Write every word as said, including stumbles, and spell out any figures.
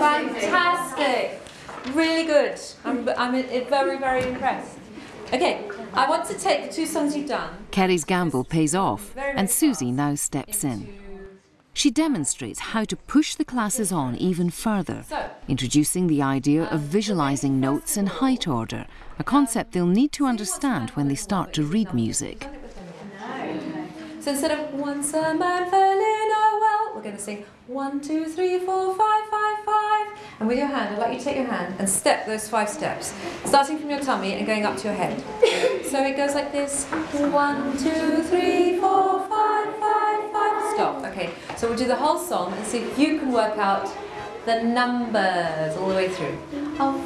Fantastic. Really good. I'm, I'm very, very impressed. Okay, I want to take the two songs you've done. Kerry's gamble pays off, and Susie now steps in. She demonstrates how to push the classes on even further, introducing the idea of visualising notes in height order, a concept they'll need to understand when they start to read music. So instead of once a man fell in a well, we're going to sing one, two, three, four, five, five, five. And with your hand, I'd like you to take your hand and step those five steps, starting from your tummy and going up to your head. So it goes like this: one, two, three, four, five, five, five. Stop. Okay. So we'll do the whole song and see if you can work out the numbers all the way through. Oh,